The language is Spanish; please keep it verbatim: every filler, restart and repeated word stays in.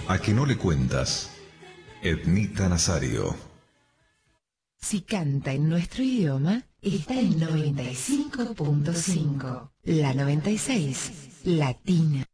¿A que no le cuentas? Ednita Nazario. Si canta en nuestro idioma, está en noventa y cinco punto cinco. La noventa y seis, Latina.